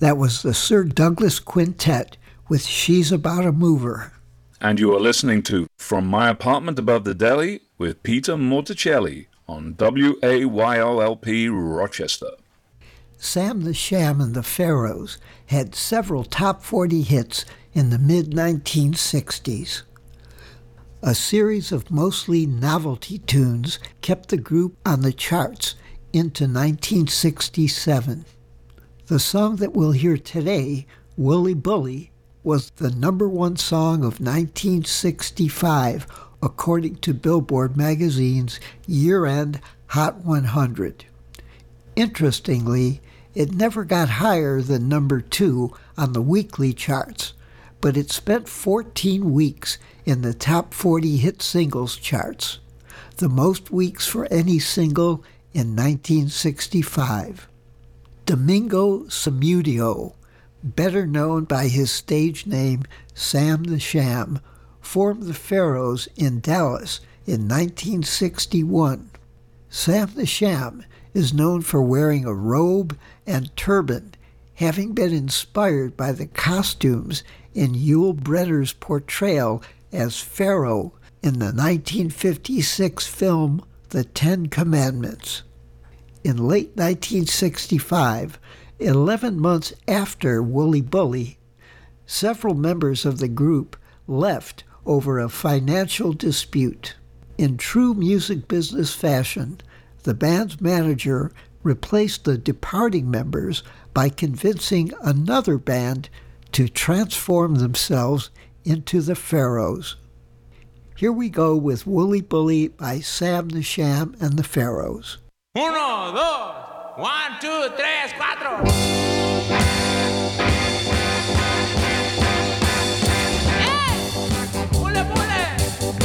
That was the Sir Douglas Quintet with She's About a Mover. And you are listening to From My Apartment Above the Deli with Peter Morticelli on WAYLP Rochester. Sam the Sham and the Pharaohs had several top 40 hits in the mid-1960s. A series of mostly novelty tunes kept the group on the charts into 1967. The song that we'll hear today, Wooly Bully, was the number one song of 1965, according to Billboard magazine's year-end Hot 100. Interestingly, it never got higher than number 2 on the weekly charts, but it spent 14 weeks in the top 40 hit singles charts, the most weeks for any single in 1965. Domingo Samudio, better known by his stage name Sam the Sham, formed the Pharaohs in Dallas in 1961. Sam the Sham is known for wearing a robe and turban, having been inspired by the costumes in Yul Brynner's portrayal as Pharaoh in the 1956 film The Ten Commandments. In late 1965, 11 months after Wooly Bully, several members of the group left over a financial dispute. In true music business fashion, the band's manager replaced the departing members by convincing another band to transform themselves into the Pharaohs. Here we go with Wooly Bully by Sam the Sham and the Pharaohs. 1, 2, 1, 2, 3, 4.